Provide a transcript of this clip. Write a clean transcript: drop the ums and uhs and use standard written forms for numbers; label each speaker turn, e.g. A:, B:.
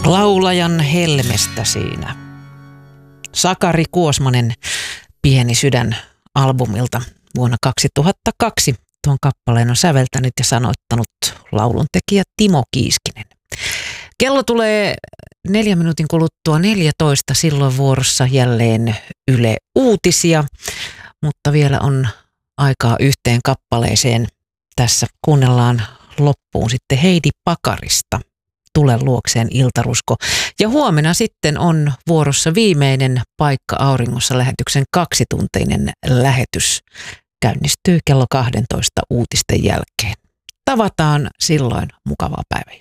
A: Laulajan helmestä siinä. Sakari Kuosmanen, Pieni sydän -albumilta vuonna 2002. Tuon kappaleen on säveltänyt ja sanoittanut lauluntekijä Timo Kiiskinen. Kello tulee 4 minuutin kuluttua 14, silloin vuorossa jälleen Yle Uutisia, mutta vielä on aikaa yhteen kappaleeseen. Tässä kuunnellaan loppuun sitten Heidi Pakarista, Tule luokseen iltarusko. Ja huomenna sitten on vuorossa viimeinen Paikka auringossa -lähetyksen 2-tuntinen lähetys. Käynnistyy kello 12 uutisten jälkeen. Tavataan silloin. Mukavaa päivää.